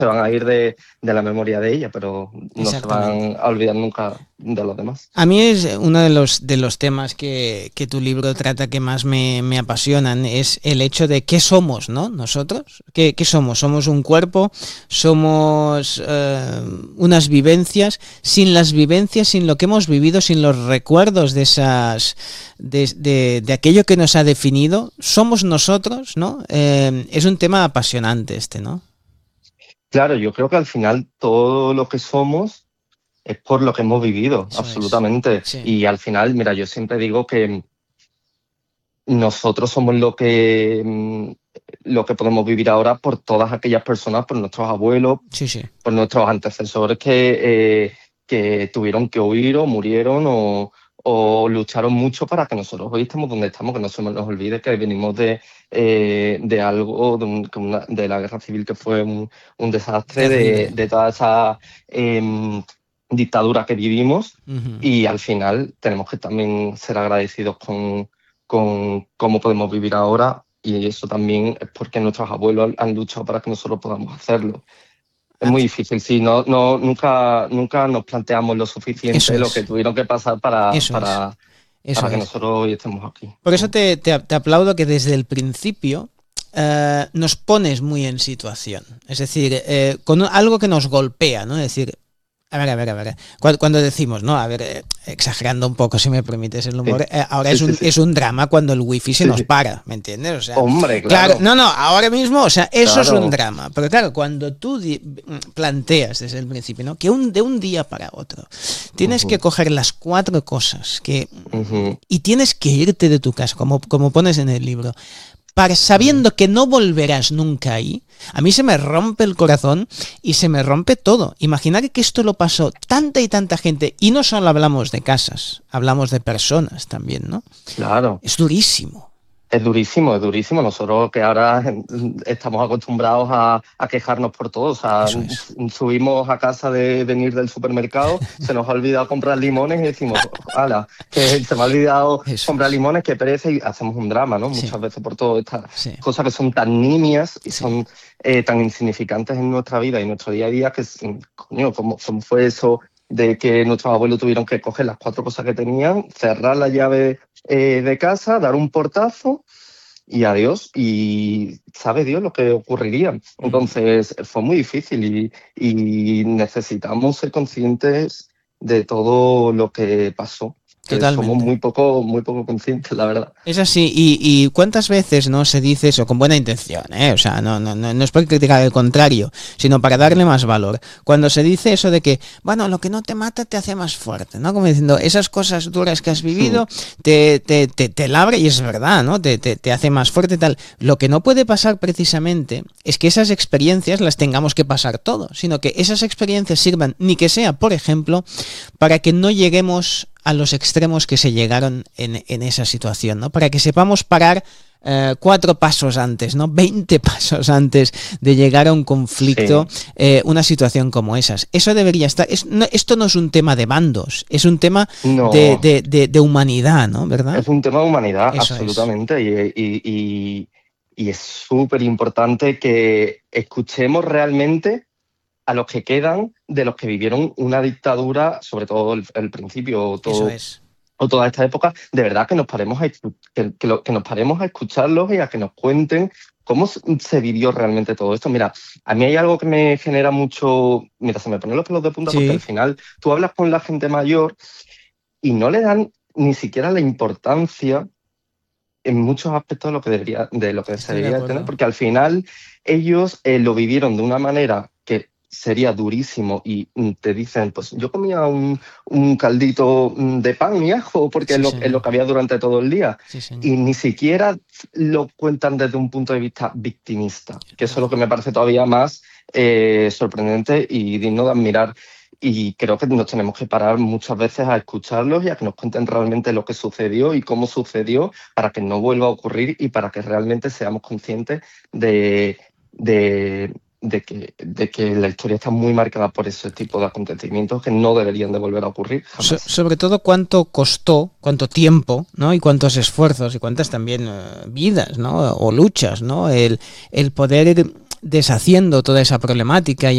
se van a ir de la memoria de ella, pero no se Exactamente. van a olvidar nunca de los demás. A mí es uno de los temas que tu libro trata que más me apasionan, es el hecho de qué somos, ¿no? Nosotros, ¿qué somos? Somos un cuerpo, somos unas vivencias, sin las vivencias, sin lo que hemos vivido, sin los recuerdos de esas, de aquello que nos ha definido, somos nosotros, ¿no? Es un tema apasionante este, ¿no? Claro, yo creo que al final todo lo que somos es por lo que hemos vivido, Eso es. absolutamente. Sí. Y al final, mira, yo siempre digo que nosotros somos lo que podemos vivir ahora por todas aquellas personas, por nuestros abuelos, Sí, sí. por nuestros antecesores que tuvieron que huir o murieron o lucharon mucho para que nosotros hoy estemos donde estamos, que no se nos olvide que venimos de algo, de la guerra civil que fue un desastre, Terrible. de toda esa dictadura que vivimos Ujú. y al final tenemos que también ser agradecidos con cómo podemos vivir ahora y eso también es porque nuestros abuelos han luchado para que nosotros podamos hacerlo. Es muy difícil, sí, nunca nos planteamos lo Eso suficiente lo que es. tuvieron que pasar para, Eso es. para, Eso para que es. nosotros hoy estemos aquí. Por Sí. eso te aplaudo que desde el principio nos pones muy en situación. Es decir, con algo que nos golpea, ¿no? Es decir, a ver. Cuando decimos, ¿no? A ver, exagerando un poco, si me permites el humor, Sí, ahora sí, sí, sí. es un drama cuando el wifi se Sí, nos sí. para, ¿me entiendes? O sea, Hombre, claro, claro, no, ahora mismo, o sea, eso es un claro. drama. Pero claro, cuando tú planteas desde el principio, ¿no? Que de un día para otro tienes que Ujú, coger las cuatro cosas ujú. y tienes que irte de tu casa, como pones en el libro, Sí. sabiendo que no volverás nunca ahí, a mí se me rompe el corazón y se me rompe todo. Imaginar que esto lo pasó tanta y tanta gente, y no solo hablamos de casas, hablamos de personas también, ¿no? Claro. Es durísimo. Es durísimo, es durísimo. Nosotros que ahora estamos acostumbrados a quejarnos por todo. O sea, Eso es. subimos a casa de venir del supermercado, se nos ha olvidado comprar limones y decimos, ala, que se me ha olvidado Eso comprar es. limones, qué pereza, y hacemos un drama, ¿no? Sí, Muchas veces por todas estas sí, cosas que son tan nimias y sí. son tan insignificantes en nuestra vida y nuestro día a día que, coño, ¿cómo fue eso de que nuestros abuelos tuvieron que coger las cuatro cosas que tenían, cerrar la llave de casa, dar un portazo y adiós? Y sabe Dios lo que ocurriría. Mm. Entonces fue muy difícil y necesitamos ser conscientes de todo lo que pasó, que somos Totalmente. muy poco conscientes, la verdad. Es así, y cuántas veces no se dice eso con buena intención, ¿eh? O sea, no es por criticar el contrario, sino para darle más valor. Cuando se dice eso de que, bueno, lo que no te mata te hace más fuerte, ¿no? Como diciendo, esas cosas duras que has Hmm. vivido te labra, y es verdad, ¿no? Te hace más fuerte y tal. Lo que no puede pasar precisamente es que esas experiencias las tengamos que pasar todos, sino que esas experiencias sirvan, ni que sea, por ejemplo, para que no lleguemos a los extremos que se llegaron en esa situación, ¿no? Para que sepamos parar 4 pasos antes, ¿no? 20 pasos antes de llegar a un conflicto, Sí, una situación como esas. Eso debería estar. Esto no es un tema de bandos, es un tema no, de humanidad, ¿no? ¿Verdad? es un tema de humanidad, Eso es. absolutamente, y es súper importante que escuchemos realmente a los que quedan de los que vivieron una dictadura, sobre todo el principio, Eso es. o toda esta época, de verdad que nos paremos que nos paremos a escucharlos y a que nos cuenten cómo se vivió realmente todo esto. Mira, a mí hay algo que me genera mucho, mira, se me ponen los pelos de punta porque al Sí. final tú hablas con la gente mayor y no le dan ni siquiera la importancia en muchos aspectos de lo que se Estoy de debería tener, acuerdo. porque al final ellos lo vivieron de una manera que sería durísimo y te dicen, pues yo comía un caldito de pan y ajo porque Sí, es lo señor. que había durante todo el día. Sí, Y señor. ni siquiera lo cuentan desde un punto de vista victimista, que Estoy eso de es lo que me acuerdo. parece todavía más sorprendente y digno de admirar. Y creo que nos tenemos que parar muchas veces a escucharlos y a que nos cuenten realmente lo que sucedió y cómo sucedió para que no vuelva a ocurrir y para que realmente seamos conscientes de, de, de que la historia está muy marcada por ese tipo de acontecimientos que no deberían de volver a ocurrir jamás. Sobre todo cuánto costó, cuánto tiempo, ¿no? Y cuántos esfuerzos y cuántas también vidas, ¿no? O luchas, ¿no? El poder ir deshaciendo toda esa problemática y